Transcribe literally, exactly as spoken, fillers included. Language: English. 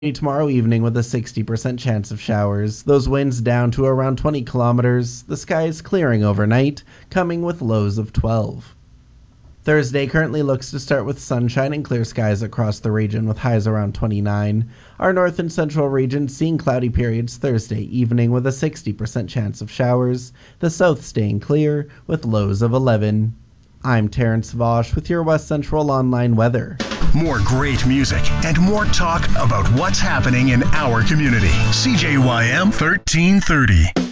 Tomorrow evening with a sixty percent chance of showers. Those winds down to around twenty kilometers. The sky is clearing overnight, coming with lows of twelve. Thursday currently looks to start with sunshine and clear skies across the region with highs around twenty-nine. Our north and central regions seeing cloudy periods Thursday evening with a sixty percent chance of showers. The south staying clear with lows of eleven. I'm Terrence Vosch with your West Central Online weather. More great music and more talk about what's happening in our community. C J Y M thirteen thirty.